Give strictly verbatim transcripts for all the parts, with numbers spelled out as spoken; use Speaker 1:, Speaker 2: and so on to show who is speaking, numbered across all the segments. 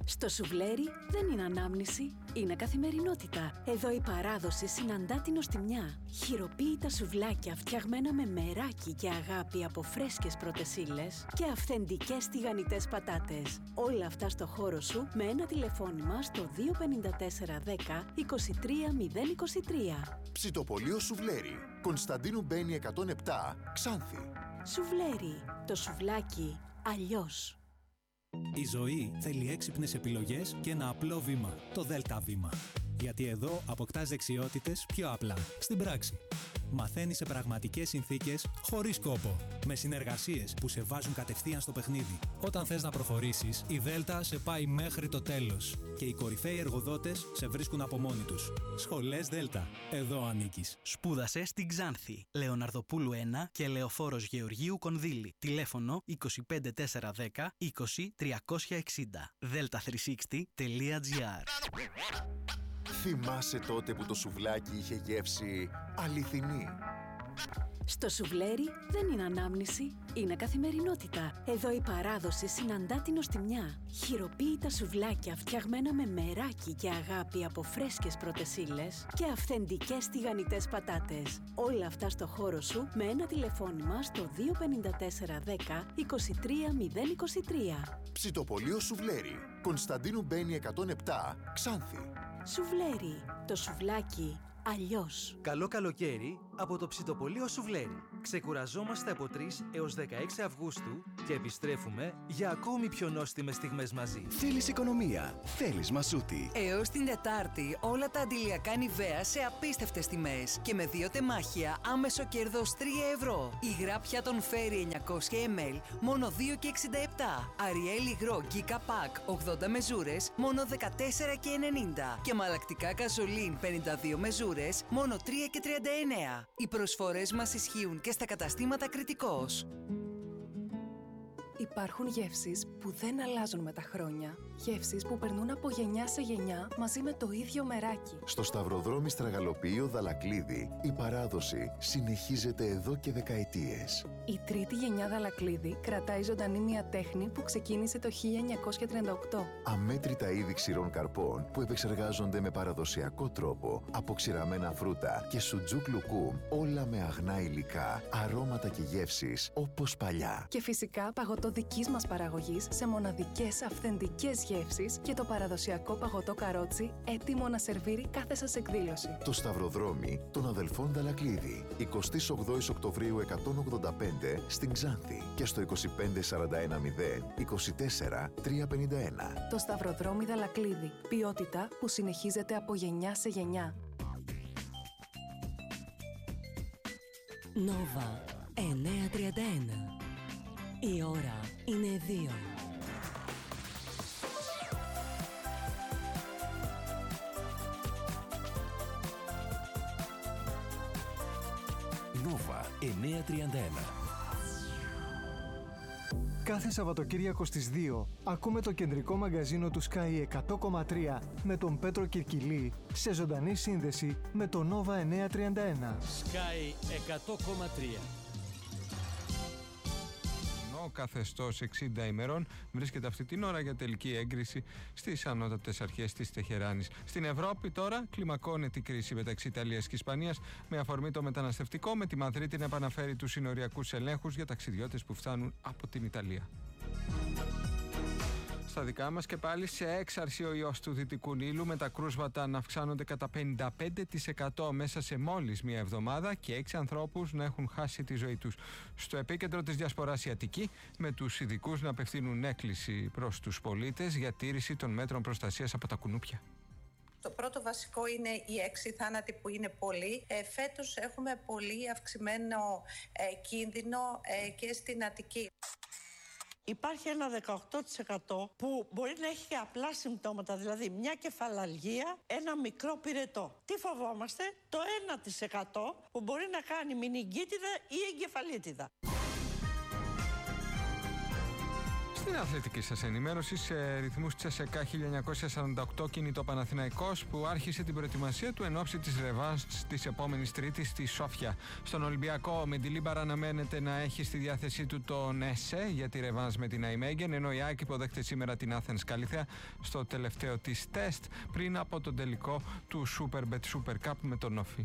Speaker 1: Στο σουβλέρι δεν είναι ανάμνηση, είναι καθημερινότητα. Εδώ η παράδοση συναντά την νοστιμιά. Χειροποίητα σουβλάκια φτιαγμένα με μεράκι και αγάπη από φρέσκες πρώτες ύλες και αυθεντικές τηγανιτές πατάτες. Όλα αυτά στο χώρο σου με ένα τηλεφώνημα στο δύο πέντε τέσσερα δέκα είκοσι τρία μηδέν είκοσι τρία.
Speaker 2: Ψητοπολείο Σουβλέρι. Κωνσταντίνου Μπένη εκατόν επτά, Ξάνθη.
Speaker 1: Σουβλέρι. Το σουβλάκι αλλιώς.
Speaker 3: Η ζωή θέλει έξυπνες επιλογές και ένα απλό βήμα. Το Δέλτα Βήμα. Γιατί εδώ αποκτάς δεξιότητες πιο απλά, στην πράξη. Μαθαίνεις σε πραγματικές συνθήκες, χωρίς κόπο. Με συνεργασίες που σε βάζουν κατευθείαν στο παιχνίδι. Όταν θες να προχωρήσεις, η Δέλτα σε πάει μέχρι το τέλος. Και οι κορυφαίοι εργοδότες σε βρίσκουν από μόνοι τους. Σχολές Δέλτα. Εδώ ανήκεις.
Speaker 4: Σπούδασε στην Ξάνθη. Λεωναρδοπούλου ένα και Λεωφόρος Γεωργίου Κονδύλη. Τηλέφωνο είκοσι πέντε τέσσερα δέκα είκοσι τριακόσια εξήντα. δέλτα τριακόσια εξήντα τελεία τζι άρ.
Speaker 2: Θυμάσαι τότε που το σουβλάκι είχε γεύση αληθινή?
Speaker 1: Στο σουβλέρι δεν είναι ανάμνηση, είναι καθημερινότητα. Εδώ η παράδοση συναντά την νοστιμιά. Χειροποίητα σουβλάκια φτιαγμένα με μεράκι και αγάπη από φρέσκες πρωτεσίλες και αυθεντικές τηγανιτές πατάτες. Όλα αυτά στο χώρο σου με ένα τηλεφώνημα στο δύο πέντε τέσσερα δέκα είκοσι τρία μηδέν είκοσι τρία.
Speaker 2: Ψητοπολείο Σουβλέρι. Κωνσταντίνου Μπένη εκατόν επτά, Ξάνθη.
Speaker 1: Σουβλέρι. Το σουβλάκι αλλιώς.
Speaker 5: Καλό καλοκαίρι από το Ψητοπολείο Σουβλέρι. Ξεκουραζόμαστε από τρεις έως δεκαέξι Αυγούστου και επιστρέφουμε για ακόμη πιο νόστιμες στιγμές μαζί.
Speaker 6: Θέλεις οικονομία, θέλεις μασούτη.
Speaker 7: Έως την Τετάρτη όλα τα αντιλιακά Νιβαία σε απίστευτες τιμές και με δύο τεμάχια άμεσο κέρδος τρία ευρώ. Η γράπια των Φέρι εννιακόσια μιλιλίτρα μόνο δύο και εξήντα επτά. Αριέλ υγρό Γκίκα Πακ ογδόντα μεζούρες μόνο δεκατέσσερα και ενενήντα. Και μαλακτικά καζολίν πενήντα δύο μεζούρες μόνο τρία και τριάντα εννέα. Οι προσφορές μας ισχύουν και στα καταστήματα Κρητικός.
Speaker 8: Υπάρχουν γεύσεις που δεν αλλάζουν με τα χρόνια. Γεύσεις που περνούν από γενιά σε γενιά μαζί με το ίδιο μεράκι.
Speaker 2: Στο Σταυροδρόμι Στραγαλοποιείο Δαλακλίδη, η παράδοση συνεχίζεται εδώ και δεκαετίες.
Speaker 8: Η τρίτη γενιά Δαλακλίδη κρατάει ζωντανή μια τέχνη που ξεκίνησε το χίλια εννιακόσια τριάντα οκτώ.
Speaker 2: Αμέτρητα είδη ξηρών καρπών που επεξεργάζονται με παραδοσιακό τρόπο από ξηραμένα φρούτα και σουτζούκ λουκούμ, όλα με αγνά υλικά, αρώματα και γεύσεις όπως παλιά.
Speaker 8: Και φυσικά παγωτό δικής μας παραγωγής σε μοναδικές αυθεντικές γεύσεις και το παραδοσιακό παγωτό καρότσι έτοιμο να σερβίρει κάθε σας εκδήλωση.
Speaker 2: Το Σταυροδρόμι των αδελφών Δαλακλίδη, εικοστή ογδόη Οκτωβρίου εκατόν ογδόντα πέντε στην Ξάνθη και στο είκοσι πέντε σαράντα ένα μηδέν είκοσι τέσσερα τριακόσια πενήντα ένα.
Speaker 8: Το Σταυροδρόμι Δαλακλίδη. Ποιότητα που συνεχίζεται από γενιά σε γενιά.
Speaker 9: Νόβα εννιακόσια τριάντα ένα. Η ώρα είναι δύο.
Speaker 6: Νόβα εννιακόσια τριάντα ένα.
Speaker 10: Κάθε Σαββατοκύριακο στις δύο ακούμε το κεντρικό μαγκαζίνο του Sky εκατό κόμμα τρία με τον Πέτρο Κυρκυλή σε ζωντανή σύνδεση με το Νόβα εννιακόσια τριάντα ένα.
Speaker 11: Sky εκατό κόμμα τρία.
Speaker 12: Ο καθεστώς εξήντα ημερών βρίσκεται αυτή την ώρα για τελική έγκριση στις ανώτατες αρχές της Τεχεράνης. Στην Ευρώπη τώρα κλιμακώνεται η κρίση μεταξύ Ιταλίας και Ισπανίας με αφορμή το μεταναστευτικό, με τη Μαδρίτη να επαναφέρει τους συνοριακούς ελέγχους για ταξιδιώτες που φτάνουν από την Ιταλία. Στα δικά μας και πάλι σε έξαρση ο ιός του Δυτικού Νείλου, με τα κρούσματα να αυξάνονται κατά πενήντα πέντε τοις εκατό μέσα σε μόλις μία εβδομάδα και έξι ανθρώπους να έχουν χάσει τη ζωή τους. Στο επίκεντρο της διασποράς η Αττική, με τους ειδικούς να απευθύνουν έκκληση προς τους πολίτες για τήρηση των μέτρων προστασίας από τα κουνούπια.
Speaker 13: Το πρώτο βασικό είναι οι έξι θάνατοι που είναι πολλοί. Ε, φέτος έχουμε πολύ αυξημένο ε, κίνδυνο ε, και στην Αττική.
Speaker 14: Υπάρχει ένα δεκαοκτώ τοις εκατό που μπορεί να έχει απλά συμπτώματα, δηλαδή μια κεφαλαλγία, ένα μικρό πυρετό. Τι φοβόμαστε? Το ένα τοις εκατό που μπορεί να κάνει μηνυγκίτιδα ή εγκεφαλίτιδα.
Speaker 12: Στην αθλητική σας ενημέρωση, σε ρυθμούς Τσεσεκά χίλια εννιακόσια σαράντα οκτώ κινείται ο Παναθηναϊκός που άρχισε την προετοιμασία του εν ώψη της ρεβάνς της επόμενης Τρίτης στη Σόφια. Στον Ολυμπιακό, ο Μεντιλίμπαρ αναμένεται να έχει στη διάθεσή του τον ΕΣΕ για τη ρεβάνς με την Αϊμέγεν, ενώ η ΑΕΚ υποδέχεται σήμερα την Athens Καλυθέα στο τελευταίο της τεστ πριν από τον τελικό του Superbet Super Cup με τον Όφη.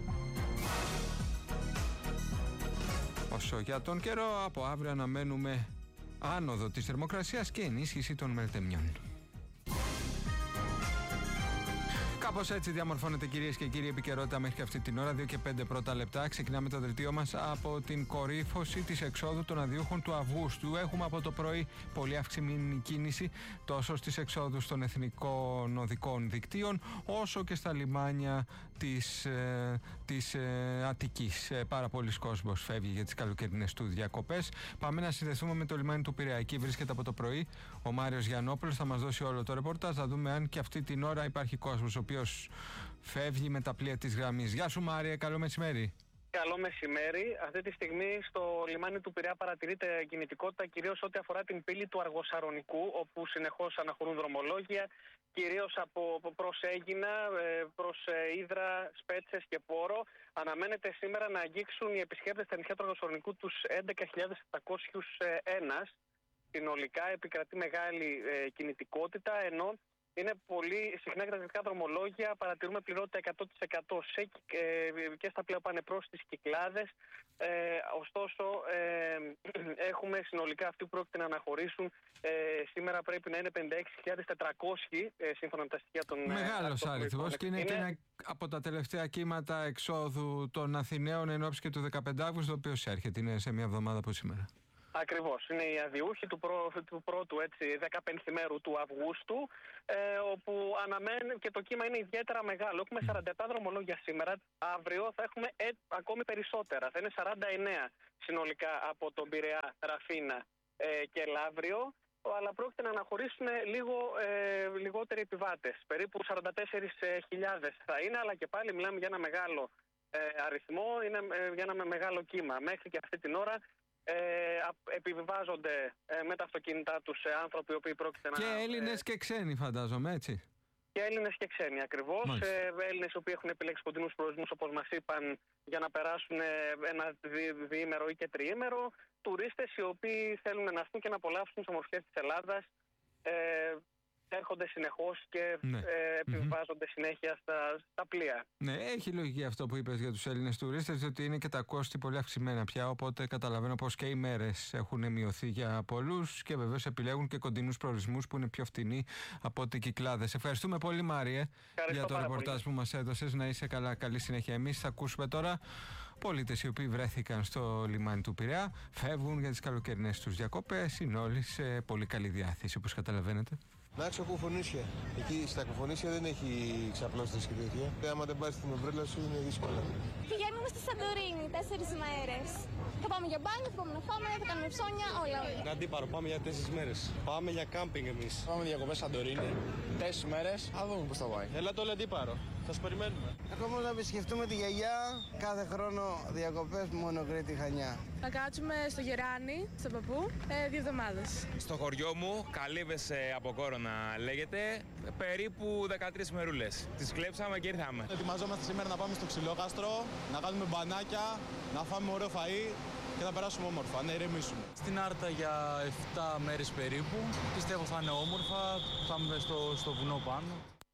Speaker 12: Όσο για τον καιρό, από αύριο αναμένουμε άνοδο της θερμοκρασίας και ενίσχυση των μελτεμιών. Κάπως έτσι διαμορφώνεται, κυρίες και κύριοι, επικαιρότητα μέχρι και αυτή την ώρα. δύο και πέντε πρώτα λεπτά. Ξεκινάμε το δελτίο μας από την κορύφωση της εξόδου των αδειούχων του Αυγούστου. Έχουμε από το πρωί πολύ αυξημένη κίνηση τόσο στις εξόδους των εθνικών οδικών δικτύων όσο και στα λιμάνια της, ε, της ε, Αττικής. Ε, πάρα πολλοί κόσμος φεύγει για τις καλοκαιρινές του διακοπές. Πάμε να συνδεθούμε με το λιμάνι του Πειραιά. Εκεί βρίσκεται από το πρωί ο Μάριος Γιαννόπουλος. Θα μας δώσει όλο το ρεπορτάζ. Θα δούμε αν και αυτή την ώρα υπάρχει κόσμος ο οποίος φεύγει με τα πλοία της γραμμής. Γεια σου Μάρια, καλό μεσημέρι.
Speaker 15: Καλό μεσημέρι. Αυτή τη στιγμή στο λιμάνι του Πειραιά παρατηρείται κινητικότητα, κυρίως ό,τι αφορά την πύλη του Αργοσαρονικού, όπου συνεχώς αναχωρούν δρομολόγια κυρίως από προς Αίγινα, προς Ύδρα, Σπέτσες και Πόρο. Αναμένεται σήμερα να αγγίξουν οι επισκέπτες στα νησιά του Αργοσορνικού τους έντεκα χιλιάδες επτακόσιους ένα. Συνολικά επικρατεί μεγάλη κινητικότητα, ενώ είναι πολύ συχνά και τα δυτικά δρομολόγια παρατηρούμε πληρότητα εκατό τοις εκατό σε, ε, και στα πλοία πάνε προς τις Κυκλάδες. Ε, ωστόσο, ε, έχουμε συνολικά αυτοί που πρόκειται να αναχωρήσουν. Ε, σήμερα πρέπει να είναι πενήντα έξι χιλιάδες τετρακόσιοι ε, σύμφωνα με τα στοιχεία των...
Speaker 12: Μεγάλος αριθμός και είναι,
Speaker 15: είναι...
Speaker 12: και ένα από τα τελευταία κύματα εξόδου των Αθηναίων εν ώψη και του δεκαπέντε Αυγούστου, το οποίο έρχεται, είναι σε μια εβδομάδα από σήμερα.
Speaker 15: Ακριβώς. Είναι οι αδιούχοι του, πρό, του πρώτου έτσι, δεκαπενθημέρου του Αυγούστου, ε, όπου αναμένει και το κύμα είναι ιδιαίτερα μεγάλο. Έχουμε σαράντα επτά δρομολόγια σήμερα. Αύριο θα έχουμε ε, ακόμη περισσότερα. Θα είναι σαράντα εννέα συνολικά από τον Πειραιά, Ραφίνα ε, και Λαύριο. Αλλά πρόκειται να αναχωρήσουν λίγο ε, λιγότεροι επιβάτες. Περίπου σαράντα τέσσερις χιλιάδες θα είναι, αλλά και πάλι μιλάμε για ένα μεγάλο ε, αριθμό, είναι ε, για ένα μεγάλο κύμα. Μέχρι και αυτή την ώρα Ε, επιβιβάζονται ε, με τα αυτοκίνητά τους ε, άνθρωποι οι οποίοι πρόκειται
Speaker 12: και
Speaker 15: να...
Speaker 12: Και Έλληνες ε, και ξένοι φαντάζομαι, έτσι.
Speaker 15: Και Έλληνες και ξένοι ακριβώς. Ε, Έλληνες οι οποίοι έχουν επιλέξει κοντινούς προορισμούς, όπως μας είπαν, για να περάσουν ε, ένα δι, διήμερο ή και τριήμερο. Τουρίστες οι οποίοι θέλουν να έρθουν και να απολαύσουν τις ομορφιές της Ελλάδας. Ε, έρχονται συνεχώς και ναι. ε, επιβάζονται mm-hmm. συνέχεια στα, στα πλοία.
Speaker 12: Ναι, έχει λογική αυτό που είπες για τους Έλληνες τουρίστες, διότι είναι και τα κόστη πολύ αυξημένα πια, οπότε καταλαβαίνω πως και οι μέρες έχουν μειωθεί για πολλούς και βεβαίως επιλέγουν και κοντινούς προορισμούς που είναι πιο φτηνοί από ότι Κυκλάδες. Ευχαριστούμε πολύ, Μάριε, για το ρεπορτάζ που μας έδωσες. Να είσαι καλά, καλή συνέχεια. Εμείς θα ακούσουμε τώρα πολίτες οι οποίοι βρέθηκαν στο λιμάνι του Πειραιά, φεύγουν για τις καλοκαιρινές τους διακοπές, είναι όλοι σε πολύ καλή διάθεση, όπως καταλαβαίνετε.
Speaker 16: Να έξω κουφονίσια. Εκεί στα κουφονίσια δεν έχει ξαπλώσεις και τέτοια. Άμα δεν πάρεις την ομπρέλα σου είναι δύσκολα.
Speaker 17: Πηγαίνουμε στη Σαντορίνη τέσσερις μέρες. Θα πάμε για μπάνιο, θα πάμε να φάμε, θα κάνουμε ψώνια, όλα όλα.
Speaker 16: Είναι αντίπαρο, πάμε για τέσσερις μέρες. Πάμε για κάμπινγκ εμείς. Πάμε διακοπές Σαντορίνη. Τέσσερις μέρες. Θα δούμε πώς θα πάει. Έλα το όλο αντίπαρο. Θα σας περιμένουμε. Ακόμα να επισκεφτούμε τη γιαγιά. Κάθε χρόνο διακοπές μόνο Κρήτη, Χανιά.
Speaker 18: Θα κάτσουμε στο Γεράνι, στο Παππού, ε, δύο εβδομάδες.
Speaker 19: Στο χωριό μου, Καλύβες ε, από Κόρονα λέγεται, περίπου δεκατρείς μερούλες. Τις κλέψαμε και ήρθαμε.
Speaker 16: Ετοιμαζόμαστε σήμερα να πάμε στο Ξυλόκαστρο, να κάνουμε μπανάκια, να φάμε ωραίο φαΐ και να περάσουμε όμορφα, να ηρεμήσουμε.
Speaker 20: Στην Άρτα για επτά μέρες περίπου. Πιστεύω θα είναι όμορφα, θα είμαι στο, στο βουνό πάνω.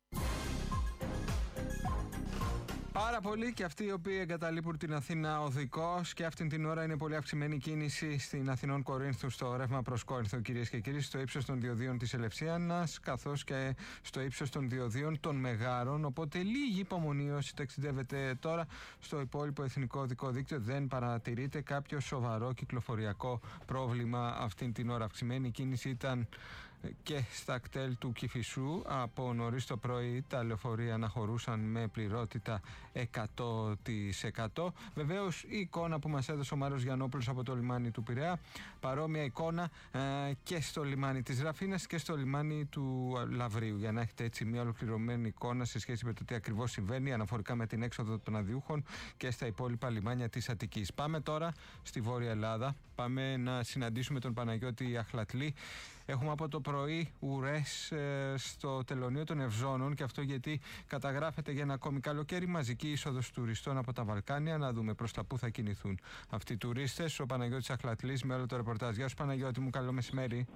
Speaker 12: Πάρα πολλοί και αυτοί οι οποίοι εγκαταλείπουν την Αθήνα οδικώς, και αυτήν την ώρα είναι πολύ αυξημένη κίνηση στην Αθηνών Κορίνθου στο ρεύμα προς Κόρινθο, κυρίες και κύριοι, στο ύψος των διοδίων της Ελευσίανας καθώς και στο ύψος των διοδίων των Μεγάρων. Οπότε λίγη υπομονή όσοι ταξιδεύετε τώρα στο υπόλοιπο εθνικό οδικό δίκτυο. Δεν παρατηρείται κάποιο σοβαρό κυκλοφοριακό πρόβλημα αυτήν την ώρα. Αυξημένη κίνηση ήταν και στα κτέλ του Κηφισού. Από νωρίς το πρωί τα λεωφορεία αναχωρούσαν με πληρότητα εκατό τοις εκατό. Βεβαίως η εικόνα που μας έδωσε ο Μάριος Γιαννόπουλος από το λιμάνι του Πειραιά, παρόμοια εικόνα ε, και στο λιμάνι της Ραφίνας και στο λιμάνι του Λαυρίου, για να έχετε έτσι μια ολοκληρωμένη εικόνα σε σχέση με το τι ακριβώς συμβαίνει αναφορικά με την έξοδο των αδιούχων και στα υπόλοιπα λιμάνια της Αττικής. Πάμε τώρα στη Βόρεια Ελλάδα, πάμε να συναντήσουμε τον Παναγιώτη Αχλατλή. Έχουμε από το πρωί ουρές ε, στο τελωνείο των Ευζώνων, και αυτό γιατί καταγράφεται για ένα ακόμη καλοκαίρι μαζική είσοδος τουριστών από τα Βαλκάνια. Να δούμε προς τα πού θα κινηθούν αυτοί οι τουρίστες. Ο Παναγιώτης Αχλατλής με όλο το ρεπορτάζ. Γεια σου, Παναγιώτη μου, καλό μεσημέρι.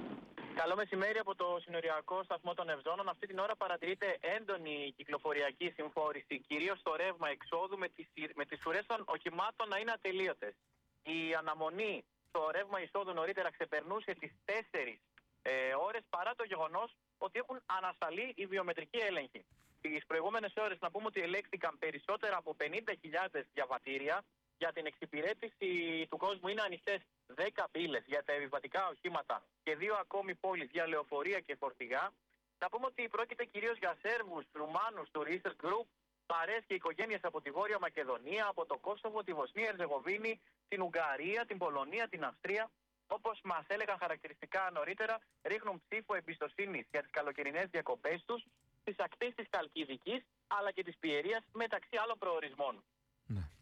Speaker 21: Καλό μεσημέρι από το συνοριακό σταθμό των Ευζώνων. Αυτή την ώρα παρατηρείται έντονη κυκλοφοριακή συμφόρηση, κυρίως στο ρεύμα εξόδου, με τις, με τις ουρές των οχημάτων να είναι ατελείωτες. Η αναμονή στο ρεύμα εισόδου νωρίτερα ξεπερνούσε τις τέσσερις ε, ώρες, παρά το γεγονός ότι έχουν ανασταλεί οι βιομετρικοί έλεγχοι. Τις προηγούμενες ώρες να πούμε ότι ελέγχθηκαν περισσότερα από πενήντα χιλιάδες διαβατήρια για την εξυπηρέτηση του κόσμου. Είναι ανοιχτές δέκα πύλες για τα επιβατικά οχήματα και δύο ακόμη πόλεις για λεωφορεία και φορτηγά. Να πούμε ότι πρόκειται κυρίως για Σέρβους, Ρουμάνους, τουρίστες, γκρουπ, παρέες και οικογένειες από τη Βόρεια Μακεδονία, από το Κόσοβο, τη Βοσνία, Ερζεγοβίνη, την Ουγγαρία, την Πολωνία, την Αυστρία. Όπως μας έλεγαν χαρακτηριστικά νωρίτερα, ρίχνουν ψήφο εμπιστοσύνης για τις καλοκαιρινές διακοπές τους στις ακτές της Χαλκιδικής αλλά και της Πιερίας, μεταξύ άλλων προορισμών.
Speaker 12: Ναι.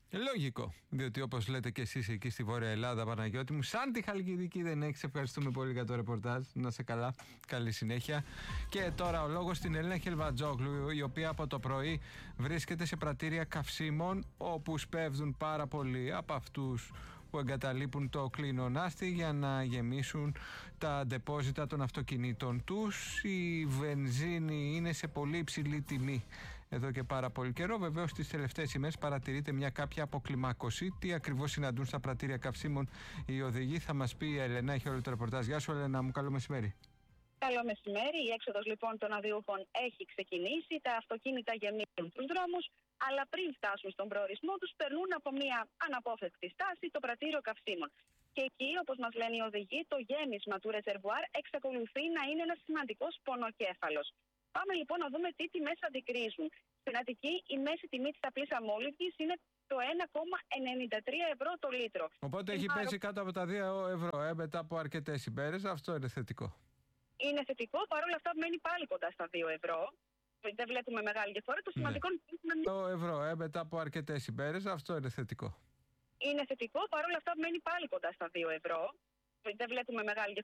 Speaker 12: Λογικό, διότι όπως λέτε και εσείς εκεί στη Βόρεια Ελλάδα, Παναγιώτη μου, σαν τη Χαλκιδική δεν έχεις. Ευχαριστούμε πολύ για το ρεπορτάζ. Να είσαι καλά, καλή συνέχεια. Και τώρα ο λόγος στην Ελένα Χελβατζόγλου, η οποία από το πρωί βρίσκεται σε πρατήρια καυσίμων, όπου σπέβδουν πάρα πολλοί από αυτούς που εγκαταλείπουν το κλινονάστη για να γεμίσουν τα ντεπόζιτα των αυτοκινήτων τους. Η βενζίνη είναι σε πολύ υψηλή τιμή εδώ και πάρα πολύ καιρό. Βεβαίως τις τελευταίες ημέρες παρατηρείται μια κάποια αποκλιμάκωση. Τι ακριβώς συναντούν στα πρατήρια καυσίμων οι οδηγοί, θα μας πει η Ελένα. Έχει όλο το ρεπορτάζ. Γεια σου, Ελένα μου, καλό μεσημέρι.
Speaker 22: Καλό μεσημέρι. Η έξοδος λοιπόν των αδειούχων έχει ξεκινήσει. Τα αυτοκίνητα γεμίζουν τους δρόμους, αλλά πριν φτάσουν στον προορισμό τους, περνούν από μια αναπόφευκτη στάση, το πρατήριο καυσίμων. Και εκεί, όπως μας λένε οι οδηγοί, το γέμισμα του ρεζερβουάρ εξακολουθεί να είναι ένας σημαντικός πονοκέφαλος. Πάμε λοιπόν να δούμε τι τιμές αντικρίζουν. Στην Αττική, η μέση τιμή της απλής αμόλυβδης είναι το ένα κόμμα ενενήντα τρία ευρώ το λίτρο.
Speaker 12: Οπότε έχει Άρα... πέσει κάτω από τα δύο ευρώ ε, μετά από αρκετές ημέρες. Αυτό είναι θετικό. Είναι
Speaker 22: θετικό, παρόλα αυτά μένει πάλι κοντά στα δύο ευρώ. Δεν βλέπουμε μεγάλη διαφορά. Το σημαντικό
Speaker 12: ναι.
Speaker 22: είναι.
Speaker 12: Το ευρώ ε, μετά από αρκετές ημέρες. Αυτό είναι θετικό.
Speaker 22: Είναι θετικό, παρόλα αυτά μένει πάλι κοντά στα δύο ευρώ. Δεν βλέπουμε μεγάλη διαφορά.